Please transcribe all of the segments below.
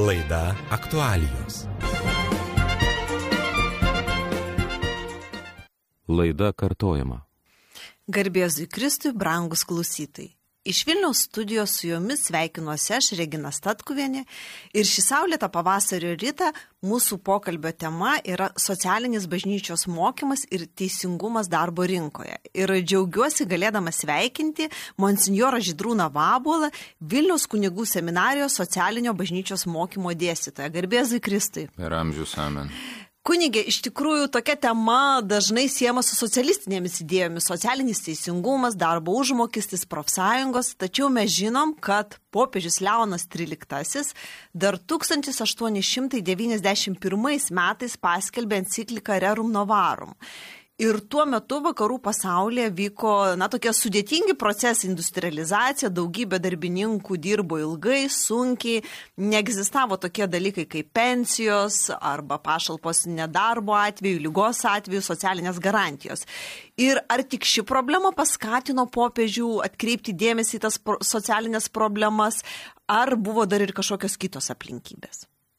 Laida aktualijos. Laida kartojama. Garbėzui Kristui, brangus klausytojai. Iš Vilniaus studijos su jomis sveikinuosi aš, Regina Statkuvienė, ir šį saulėtą pavasario rytą mūsų pokalbio tema yra socialinis bažnyčios mokymas ir teisingumas darbo rinkoje. Ir džiaugiuosi galėdama sveikinti monsinjorą Žydrūną Vabuolą, Vilniaus kunigų seminarijos socialinio bažnyčios mokymo dėstytoją. Garbėzui Kristui. Per amžius amen. Kunigė, iš tikrųjų tokia tema dažnai siejama su socialistinėmis idėjomis, socialinis teisingumas, darbo užmokestis, profsąjungos, tačiau mes žinom, kad popiežius Leonas XIII dar 1891 metais paskelbė encikliką Rerum Novarum. Ir tuo metu vakarų pasaulyje vyko tokie sudėtingi procesai, industrializacija, daugybė darbininkų dirbo ilgai, sunkiai, neegzistavo tokie dalykai kaip pensijos arba pašalpos nedarbo atveju, ligos atveju, socialinės garantijos. Ir ar tik ši problema paskatino popiežių atkreipti dėmesį į tas socialinės problemas, ar buvo dar ir kažkokios kitos aplinkybės?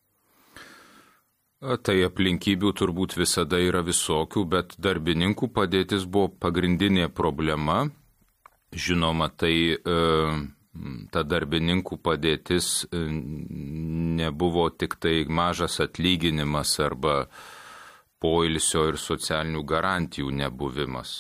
Tai aplinkybių turbūt visada yra visokių, bet darbininkų padėtis buvo pagrindinė problema. Žinoma, ta darbininkų padėtis nebuvo tik tai mažas atlyginimas arba poilsio ir socialinių garantijų nebuvimas.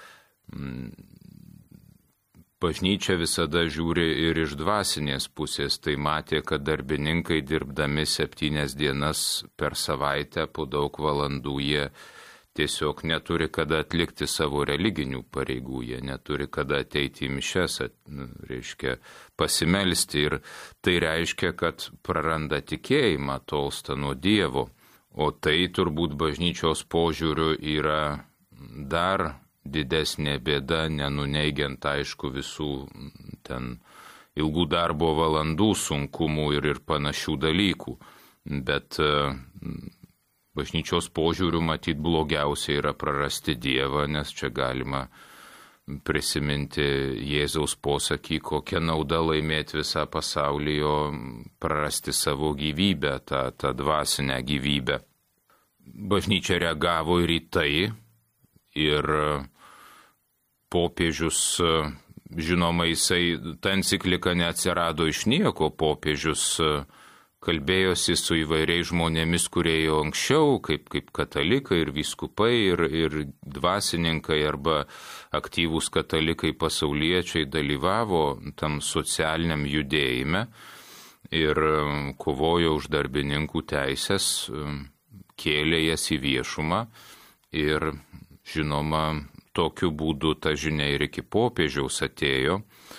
Bažnyčia visada žiūri ir iš dvasinės pusės, tai matė, kad darbininkai dirbdami 7 dienas per savaitę po daug valandų jie tiesiog neturi kada atlikti savo religinių pareigų, jie neturi kada ateiti į mišes, reiškia pasimelsti, ir tai reiškia, kad praranda tikėjimą, tolsta nuo Dievo, o tai turbūt bažnyčios požiūriu yra dar didesnė bėda, nenuneigiant aišku visų ten ilgų darbo valandų sunkumų ir panašių dalykų. Bet bažnyčios požiūrių matyt blogiausia yra prarasti Dievą, nes čia galima prisiminti Jėzaus posakį, kokia nauda laimėti visą pasaulį, o prarasti savo gyvybę, tą dvasinę gyvybę. Bažnyčia reagavo ir į tai. Ir popiežius, žinoma, ta enciklika neatsirado iš nieko, popiežius kalbėjosi su įvairiais žmonėmis, kurie jau anksčiau, kaip katalikai ir vyskupai ir dvasininkai arba aktyvūs katalikai pasauliečiai dalyvavo tam socialiniam judėjime ir kovojo už darbininkų teisės, kėlė jas į viešumą ir žinoma, tokiu būdu ta žinia ir iki popiežiaus atėjo.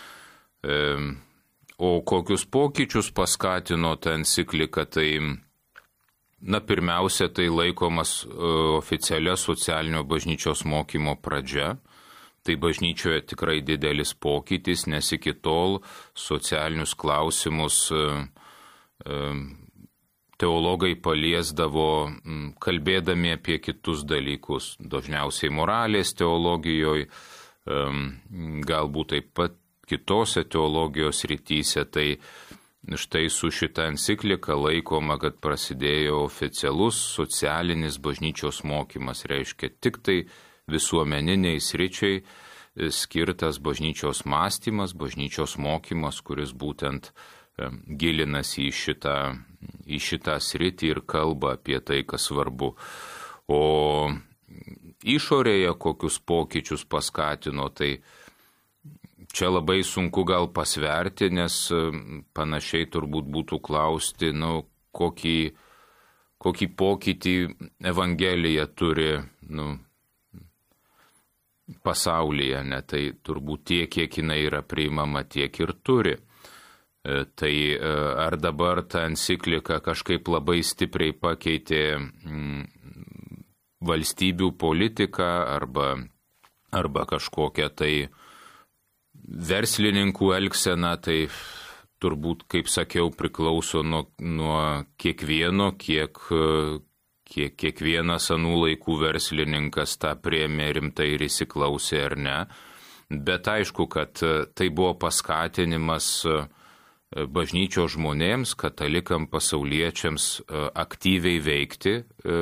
O kokius pokyčius paskatino ta enciklika, tai, pirmiausia, tai laikomas oficialia socialinio bažnyčios mokymo pradžia. Tai bažnyčioje tikrai didelis pokytis, nes iki tol socialinius klausimus teologai paliesdavo kalbėdami apie kitus dalykus, dažniausiai moralės teologijoje, galbūt taip pat kitose teologijos rytyse. Tai štai su šita enciklika laikoma, kad prasidėjo oficialus socialinis bažnyčios mokymas, reiškia tik tai visuomeniniai sričiai skirtas bažnyčios mąstymas, bažnyčios mokymas, kuris būtent gilinasi į šitą sritį ir kalba apie tai, kas svarbu. O išorėje kokius pokyčius paskatino, tai čia labai sunku gal pasverti, nes panašiai turbūt būtų klausti, kokį pokytį Evangelija turi pasaulyje, ne? Tai turbūt tiek, kiek jinai yra priimama, tiek ir turi. Tai ar dabar ta enciklika kažkaip labai stipriai pakeitė valstybių politiką arba kažkokią tai verslininkų elgseną, tai turbūt, kaip sakiau, priklauso nuo kiekvieno, kiek kiekvienas anų laikų verslininkas tą priėmė rimtai ir įsiklausė ar ne. Bet aišku, kad tai buvo paskatinimas bažnyčios žmonėms, katalikam, pasauliečiams aktyviai veikti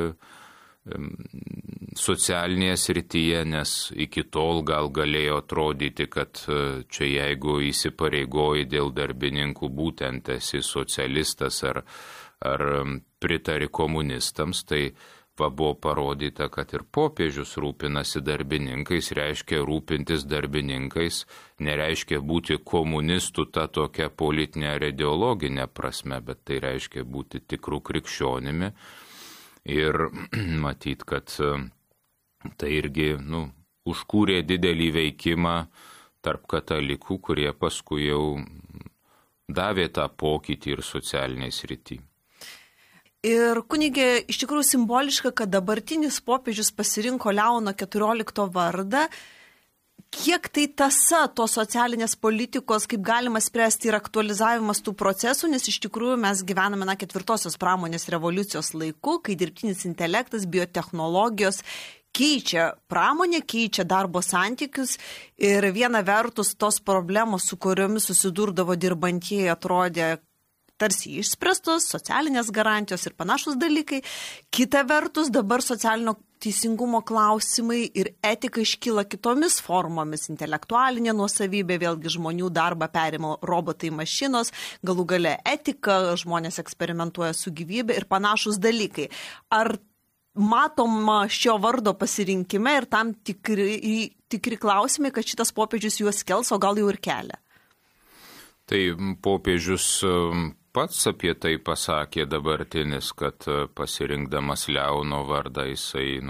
socialinėje srityje, nes iki tol gal galėjo atrodyti, kad čia jeigu įsipareigoji dėl darbininkų, būtent esi socialistas ar pritari komunistams, tai buvo parodyta, kad ir popiežius rūpinasi darbininkais, reiškia rūpintis darbininkais, nereiškia būti komunistų ta tokia politinė ar ideologinė prasme, bet tai reiškia būti tikrų krikščionimi. Ir matyt, kad tai irgi užkūrė didelį veikimą tarp katalikų, kurie paskui jau davė tą pokytį ir socialiniai srity. Ir kunigė, iš tikrųjų simboliška, kad dabartinis popiežius pasirinko Leono XIV vardą. Kiek tai tąsa tos socialinės politikos, kaip galima spręsti ir aktualizavimas tų procesų, nes iš tikrųjų mes gyvename 4-osios pramonės revoliucijos laiku, kai dirbtinis intelektas, biotechnologijos keičia pramonę, keičia darbo santykius ir viena vertus tos problemos, su kuriomis susidurdavo dirbantieji, atrodė tarsi išspręstos, socialinės garantijos ir panašus dalykai. Kita vertus, dabar socialinio teisingumo klausimai ir etika iškyla kitomis formomis. Intelektualinė nuosavybė, vėlgi žmonių darbą perima robotai, mašinos, galų gale etika, žmonės eksperimentuoja su gyvybe ir panašus dalykai. Ar matoma šio vardo pasirinkime ir tam tikri klausimai, kad šitas popiežius juos kels, o gal jau ir kelia? Tai popiežius pats apie tai pasakė dabartinis, kad pasirinkdamas Leono vardą jisai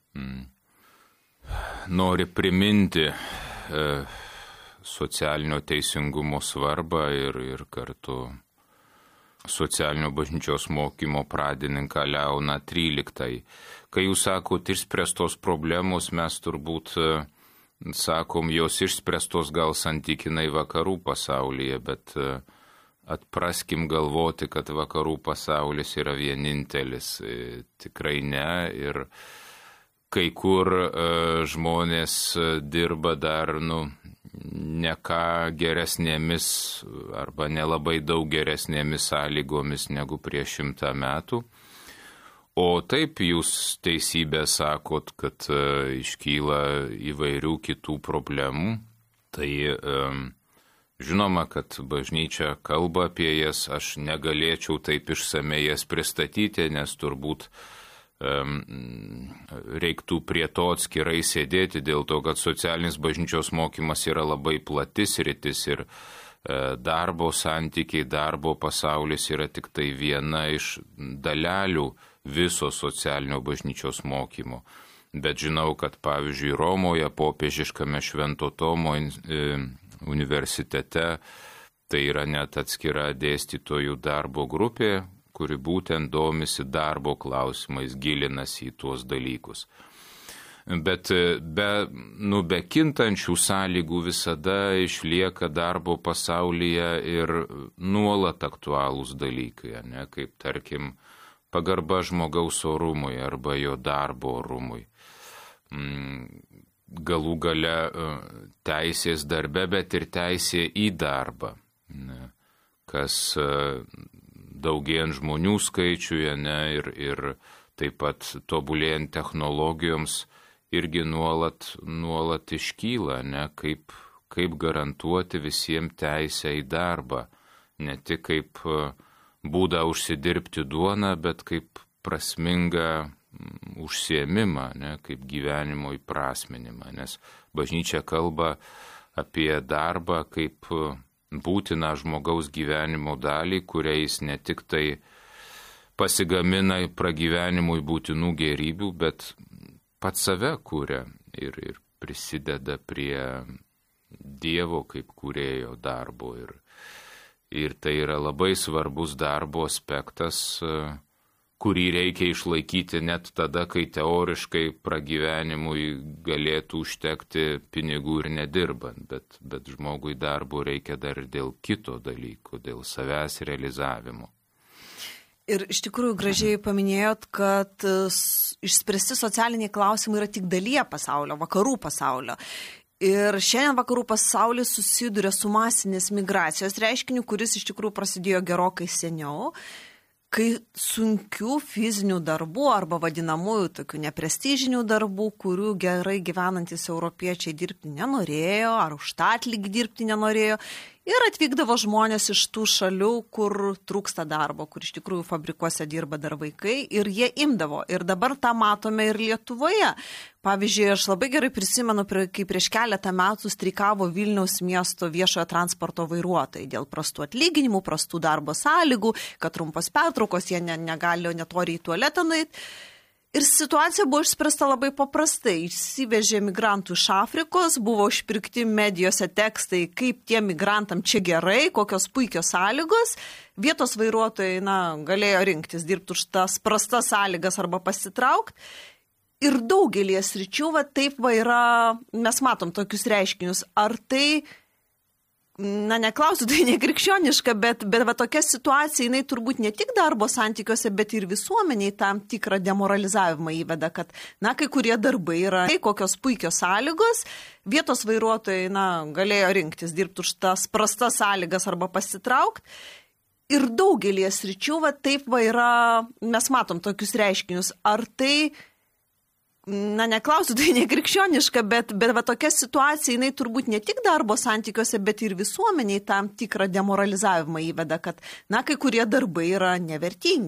nori priminti socialinio teisingumo svarbą ir kartu socialinio bažnyčios mokymo pradininką Leoną XIII. Kai jūs sakot, išspręstos problemos, mes turbūt sakom, jos išspręstos gal santykinai vakarų pasaulyje, bet atpraskim galvoti, kad vakarų pasaulis yra vienintelis. Tikrai ne. Ir kai kur žmonės dirba dar, ne ką geresnėmis arba nelabai daug geresnėmis sąlygomis negu prieš 100 metų. O taip jūs teisybę sakot, kad iškyla įvairių kitų problemų. Tai žinoma, kad bažnyčia kalba apie jas, aš negalėčiau taip išsamei jas pristatyti, nes turbūt reiktų prie to atskirai sėdėti, dėl to, kad socialinis bažnyčios mokymas yra labai platis sritis ir darbo santykiai, darbo pasaulis yra tik tai viena iš dalelių viso socialinio bažnyčios mokymo. Bet žinau, kad pavyzdžiui Romoje popiežiškame Švento Tomo universitete tai yra net atskira dėstytojų darbo grupė, kuri būtent domisi darbo klausimais, gilinasi į tuos dalykus. Bet be kintančių sąlygų visada išlieka darbo pasaulyje ir nuolat aktualūs dalykai, kaip tarkim pagarba žmogaus orumui arba jo darbo orumui. Galų gale teisės darbe, bet ir teisė į darbą, kas daugėjant žmonių skaičiuje ir taip pat tobulėjant technologijoms irgi nuolat iškyla, kaip garantuoti visiems teisę į darbą, ne tik kaip būdą užsidirbti duoną, bet kaip prasmingą užsiėmimą, kaip gyvenimo įprasminimą, nes bažnyčia kalba apie darbą kaip būtiną žmogaus gyvenimo dalį, kuriais ne tik tai pasigamina pragyvenimui būtinų gėrybių, bet pats save kūrė ir prisideda prie Dievo kaip kūrėjo darbo. Ir tai yra labai svarbus darbo aspektas, kurį reikia išlaikyti net tada, kai teoriškai pragyvenimui galėtų užtekti pinigų ir nedirbant, bet žmogui darbo reikia dar dėl kito dalyko, dėl savęs realizavimo. Ir iš tikrųjų gražiai paminėjot, kad išspręsti socialiniai klausimai yra tik dalyje pasaulio, vakarų pasaulio. Ir šiandien vakarų pasaulis susiduria su masinės migracijos reiškiniu, kuris iš tikrųjų prasidėjo gerokai seniau, kai sunkių fizinių darbų arba vadinamųjų tokių neprestižinių darbų, kurių gerai gyvenantis europiečiai dirbti nenorėjo ar už tą atlygį dirbti nenorėjo, ir atvykdavo žmonės iš tų šalių, kur trūksta darbo, kur iš tikrųjų fabrikuose dirba dar vaikai, ir jie imdavo. Ir dabar tą matome ir Lietuvoje. Pavyzdžiui, aš labai gerai prisimenu, kai prieš keletą metų streikavo Vilniaus miesto viešojo transporto vairuotojai dėl prastų atlyginimų, prastų darbo sąlygų, kad trumpos pertraukos, jie negali netori į tualetą nueiti. Ir situacija buvo išspręsta labai paprastai. Išsivežė migrantų iš Afrikos, buvo išpirkti medijose tekstai, kaip tie migrantam čia gerai, kokios puikios sąlygos. Vietos vairuotojai galėjo rinktis, dirbti už tas prastas sąlygas arba pasitraukti. Ir daugelį sričių taip yra, mes matom tokius reiškinius. Ar tai, neklausiu, tai nekrikščioniška, bet tokia situacija, jinai turbūt ne tik darbo santykiuose, bet ir visuomeniai tam tikrą demoralizavimą įveda, kad, kai kurie darbai yra, kokios puikios sąlygos, vietos vairuotojai, galėjo rinktis, dirbti už tas prastas sąlygas arba pasitraukti. Ir daugelį sričių, taip yra, mes matom tokius reiškinius. Ar tai, neklausiu, tai nekrikščioniška, bet tokia situacija, jinai turbūt ne tik darbo santykiuose, bet ir visuomeniai tam tikrą demoralizavimą įveda, kad, kai kurie darbai yra nevertingi.